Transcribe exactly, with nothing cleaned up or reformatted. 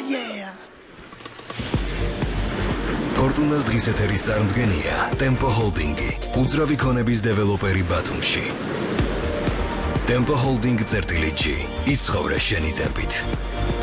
yeah. Fortunas დღის ეთერის წარმდგენია Tempo Holding-ი, უძრავი ქონების დეველოპერი ბათუმში. Tempo Holding წერტილი G, იცხოვრე შენი ტემპით.